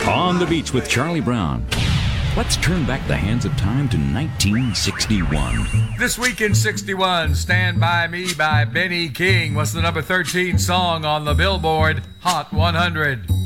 On the Beach with Charlie Brown. Let's turn back the hands of time to 1961. This week in 61, Stand By Me by Benny King was the number 13 song on the Billboard Hot 100.